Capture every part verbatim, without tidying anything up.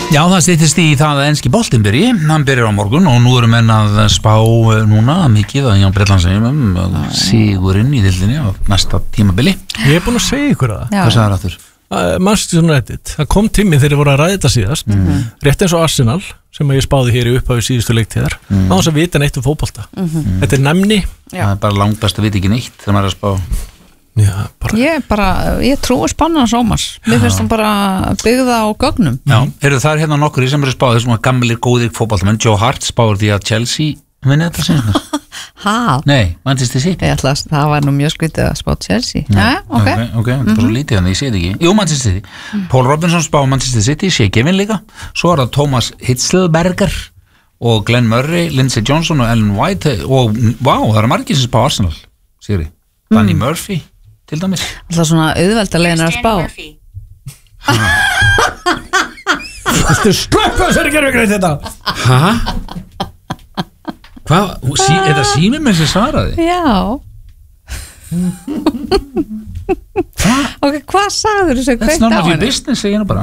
Já, það styttist í það að enski boltinn byrji, hann byrjar á morgun og nú erum menn að spá núna mikið að hjá Bretlandseyjum sigurinn í dildinni á næsta tímabili. Ég er búin að segja ykkur það. Hvað sagði það aftur? Manchester United, það kom tími þegar ég voru að ræða þetta síðast, mm-hmm. rétt eins og Arsenal sem ég spáði hér í upphafi síðustu leiktíðar, mm. á þess að vita neitt um fótbolta. Mm-hmm. Þetta er næmni. Já. Það er bara langt best að vita ekki neitt þegar maður er að spá. Já, bara. Ég bara, ég trúi spannans Ómars. Mér finnst hann bara byggða á gögnum. Já, eru það hérna nokkur í sem eru spáðið sem að gamlir góðir fótboltamenn. Joe Hart spáður því að Chelsea vinni þetta sinna. Hæ? Nei, Manchester City. Ég ætla að það var nú mjög skrítið að spá Chelsea. Já, ok. Ok, ok, þetta er bara svo lítið þannig, ég sé þetta ekki. Jú, Manchester City. Mm. Paul Robinson spá Manchester City, sé Kevin líka. Svo er það Thomas Hitzlberger og Glenn Murray, Lindsey Johnson og Ellen White og, wow, það eru margir sem spá Arsenal, Sigri. Danny mm. Murphy, til dæmis. Það er svona auðveldarlegin að spá. Þú slöppu að sér ekki að greið þetta. Hæ? Hvað? Sí, er það símið með sem svaraði? Já. Ok, hvað sagður þú? That's none of your business, segir henni bara.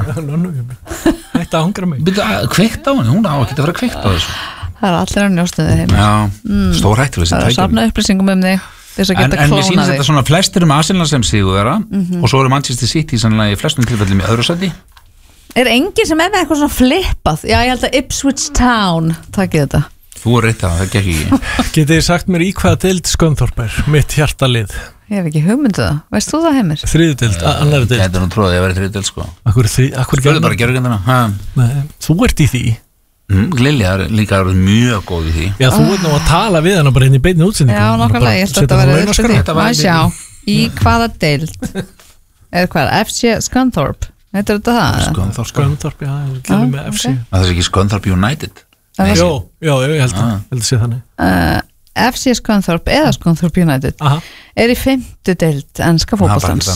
Þetta ángra mig. Kveikt á henni, hún á ekki að vera kveikt á þessu. Það er allir á njósnuðu heim. Já, mm. stór hættur það er að safna upplýsingum um þig þess að geta klóna þig. En mér sýnist þetta svona flestir um Arsenal sem sigurvegara mm-hmm. og svo eru Manchester City sannlega í flestum tilfellum í öðru sæti. Er enginn sem er með eitthvað svona flippað? Já, ég held að Ipswich Town takið þetta. Þú er reitt að það gekk ekki. Getið þið sagt mér í hvaða deild Scunthorpe er, mitt hjartalið? Ég hef ekki hugmyndu það. Veist þú það, Heimir? Þriðu deild, uh, annari deild. Þetta er nú tróðið að vera þriðu deild, sko. Akkur þrið, akkur gerðu bara gerðugjöndina. Þú ert í því. Mm, Lilja er líka mjög góð í því. Já, þú ert nú að tala við hana bara inn í beinni útsendingu. Já, nokkulega, ég held að þetta verið upp til því. Má sjá, í hvaða deild er hvað, F C Scunthorpe? Heitir þetta það? Scunthorpe, Scunthorpe, já, ég kemur með F C. Það er ekki Scunthorpe United? Jó, já, ég held að, held að sé þannig. Uh, F C Scunthorpe eða Scunthorpe United Aha. er í fimmtu deild enska fótboltans.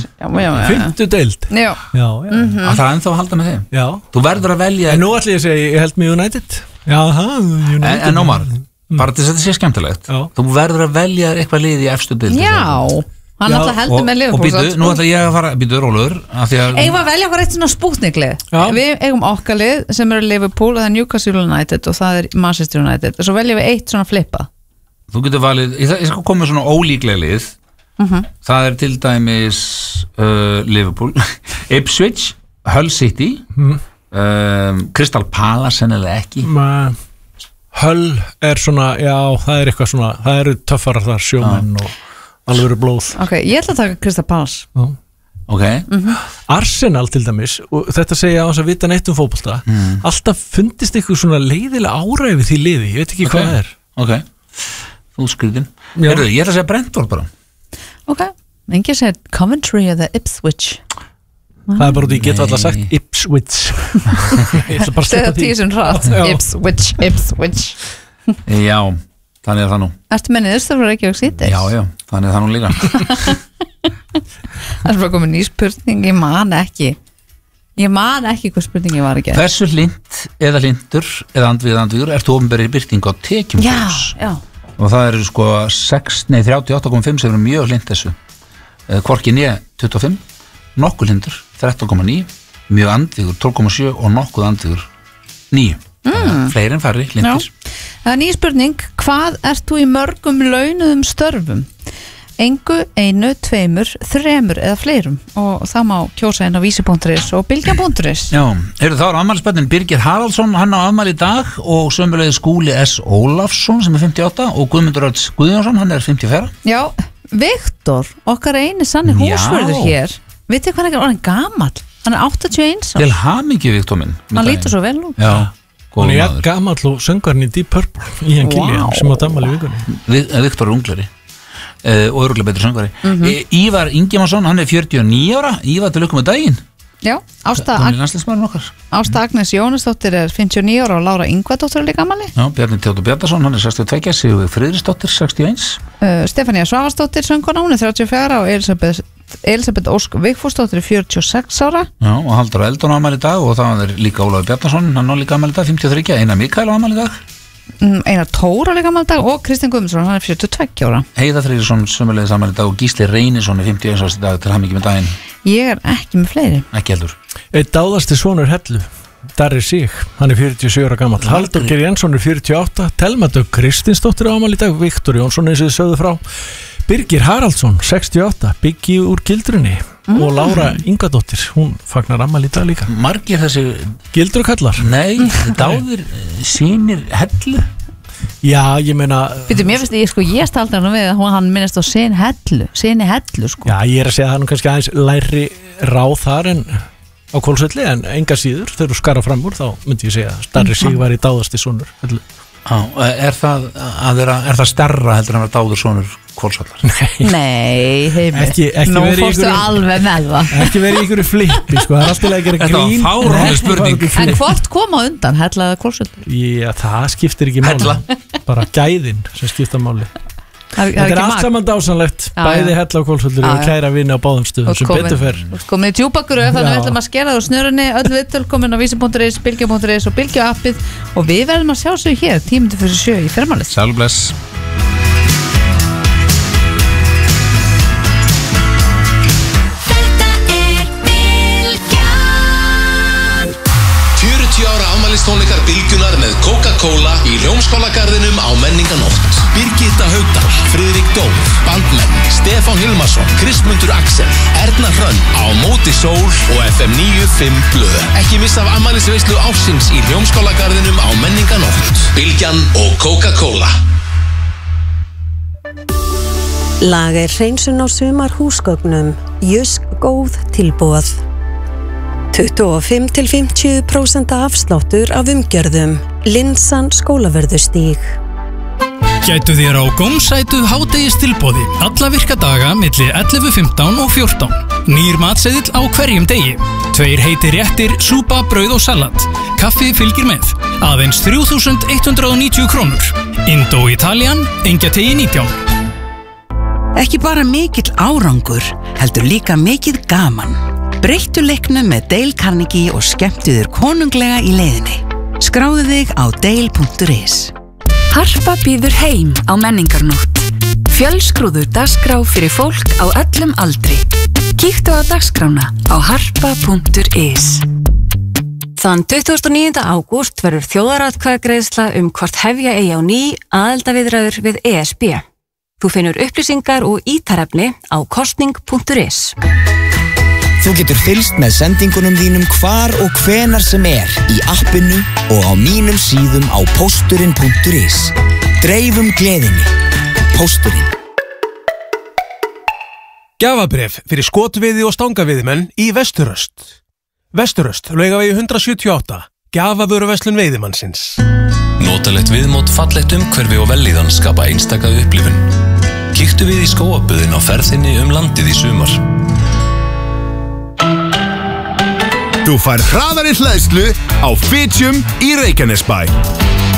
Fimmtu deild? Já. Já, já. Mm-hmm. Að það er ennþá að halda með þeim? Já. Þú verður að velja... En nú ætlum ég að segja, ég held með United. Já, það, United. En, en Ómar, mm. bara til þess að þetta sé skemmtilegt, já. Þú verður að velja eitthvað lið í efstu deild. Já. Hann já, alltaf heldur og, með Liverpool. Og býtu, nú ætla ég að fara, býtu rólur eigum að velja okkur eitt svona spútniklið. Við eigum okkar lið sem eru Liverpool, það er Newcastle United og það er Manchester United og svo veljum við eitt svona flippað. Þú getur valið, ég, ég skal koma með svona ólíklega lið uh-huh. Það er til dæmis uh, Liverpool Ipswich, Hull City uh-huh. um, Crystal Palace sennilega ekki Ma, Hull er svona, já, það er eitthvað svona það eru töffarar þar, sjómenn og alveg blóð. Ok, ég ætla að taka Crystal Palace. Já. Ok. Mm-hmm. Arsenal til dæmis, og þetta segja á þess að vita neitt um fótbolta, mm. alltaf fundist eitthvað svona leiðilega áræði því liði, ég veit ekki okay. hvað það er. Ok, þú skriðin. Herðu, ég ætla að segja Brentford bara. Ok, enginn segir Coventry eða Ipswich. Það er bara út í geta alltaf sagt Ipswich. Ég ætla bara að segja því. Tísun hratt, Ipswich, Ipswich. Já. Þannig er það nú. Ertu með niðurstöður ekki að sýta? Já, já, þannig er það nú líka. Það er bara komið ný spurning, ég man ekki. Ég man ekki hvað spurningi var ekki. Hversu lind eða lindur eða andvíð andvíður ertu ofnbæri byrting á tekjum fólks? Já, já. Og það eru sko sex, nei, þrjátíu og átta komma fimm sem eru mjög lind þessu. Hvorki nýja tuttugu og fimm, nokkuð lindur, þrettán komma níu, mjög andvíður, tólf komma sjö og nokkuð andvíður, níu. Mm. Fleiri en færri lindir. Það er ný spurning, hvað ert þú í mörgum launuðum störfum? Engu, einu, tveimur, þremur eða fleirum og það má kjósa inn á vísi punktur is og bylgja punktur is. Já, eru þá er afmælisbörnin Birgir Haraldsson, hann á afmæli í dag og sömulegði Skúli S. Ólafsson sem er fimmtíu og átta og Guðmundur Örts Guðjónsson, hann er fimmtíu og fjögur. Já, Viktor, okkar eini sanni húsvörður hér, vitið hvað hann er orðin gamall? Hann er áttatíu og eins. Til hamingju, Viktor minn. Hann lítur svo vel út. Já. Hann er jægt gamall og söngarinn í Deep Purple í hann Killian wow. sem á dammali vikunni. Viktor er unglari uh, og örgulega betri söngari. Mm-hmm. Ívar Ingimarsson, hann er fjörutíu og níu ára. Ívar, til lukkum með daginn. Já, Ásta, Ag- Ásta Agnes Jónasdóttir er fimmtíu og níu ára og Lára Ingvadóttir er líka gamali. Já, Bjarni Teodor Bjarnason, hann er sextíu og tvö, Sigurveig Friðriksdóttir, sextíu og eins. Uh, Stefania Svavarsdóttir, söngkona, hún er þrjátíu og fjögur og Elisabeth, Elisabeth Ósk Vigfúsdóttir er fjörutíu og sex ára. Já, og Halldór Eldon á afmæli í dag og það er líka Ólafur Bjarnason, hann á líka afmæli í dag, fimmtíu og þrjú, Einar Mikael á afmæli í dag. Einar Tóra líka afmæli í dag og Kristinn Guðmundsson, hann er fjörutíu og tvö ára. Heiða Þrýrisson sömuleiðis afmæli í dag og Gísli Reynisson er fimmtíu og eins árs í dag til hamingju með daginn. Ég er ekki með fleiri. Ekki heldur. Eitt dáðasti sonur Hellu Darri Sig, hann er fjörutíu og sjö ára gamall. Halldór Geir Jensson er fjörutíu og átta. Telma Dögg Kristinsdóttir á afmæli í dag. Viktor Jónsson eins og þið sögðu frá. Birgir Haraldsson, sextíu og átta. Biggi úr Gildrunni mm. og Lára Ingadóttir, hún fagnar afmæli í dag líka. Margir þessi Gildru kallar? Nei, dáðir sínir hellu. Já, ég meina Býtum, ég veist, ég sko, ég staldar hann við að hann minnast á sin hellu, sinni hellu sko. Já, ég er að segja að það er nú kannski aðeins læri ráð þar en á Hvolsvelli, en enga síður þegar þú skara fram úr, þá myndi ég segja að Darri Sig var í dáðasti sonur hellu. Já, er það að vera, er það stærra heldur en að vera dáður sonur Hvolsvallar? Nei, Nei heimi, ekki, ekki nú fórstu alveg með það. Ekki verið í ykkur flippi, sko, það er alltaf að gera grín. Þetta var fáránleg spurning. En hvort kom á undan, hella eða Hvolsvöllur? Já, það skiptir ekki máli. Bara gæðin sem skipta máli. Þetta er allt saman dásanlegt, bæði Hella og Hvolsvöllur og kæra vini á báðum stöðum sem betur fer. Komið í djúpagröf, þannig að við ætlum að skera það úr snörunni, öll viðtöl komin á vísi punktur is, bylgja punktur is og bylgja appið og við verðum að sjá sig hér tíu fyrir sjö í fyrramálið. Sæl bless. Tónleikar Bylgjunar með Coca-Cola í Hljómskálagarðinum á Menninganótt. Birgitta Haugdal, Friðrik Dór, Bandmenn, Stefán Hilmarsson, Kristmundur Axel, Erna Hrönn á Móti Sól og F M níu fimm blöð. Ekki missa af afmælisveislu ársins í Hljómskálagarðinum á Menninganótt. Bylgjan og Coca-Cola. Lag er hreinsun á sumar húsgögnum. Jysk góð tilboð. tuttugu og fimm til fimmtíu prósent afsláttur af umgjörðum. Linsan Skólavörðustíg. Gætu þér á gómsætu hádegistilboði alla virka daga milli ellefu fimmtán og fjórtán. Nýr matseðill á hverjum degi. Tveir heitir réttir, súpa, brauð og salat. Kaffi fylgir með. Aðeins þrjú þúsund hundrað og níutíu krónur. Indo Italian, Engjategi nítján. Ekki bara mikill árangur, heldur líka mikið gaman. Breyttu leiknum með Dale Carnegie og skemmtu þér konunglega í leiðinni. Skráðu þig á dale punktur is. Harpa býður heim á Menningarnótt. Fjölskrúður dagskrá fyrir fólk á öllum aldri. Kíktu á dagskrána á harpa punktur is. Þann tuttugasta og níunda ágúst verður þjóðaratkvæðagreiðsla um hvort hefja eigi á ný aðildarviðræður við E S B. Þú finnur upplýsingar og ítarefni á kosning punktur is. Þú getur fylgst með sendingunum þínum hvar og hvenar sem er í appinu og á mínum síðum á pósturinn punktur is. Dreifum gleðinni. Pósturinn. Gjafabréf fyrir skotveiði og stangaveiðimenn í Vesturöst. Vesturöst, Laugavegi hundrað sjötíu og átta. Gjafavöruverslun veiðimannsins. Notalegt viðmót, fallegt umhverfi og vellíðan skapa einstaka upplifun. Kíktu við í skóaböðin á ferðinni um landið í sumar. Þú fær hraðari hleðslu á Fitjum í Reykjanesbæ.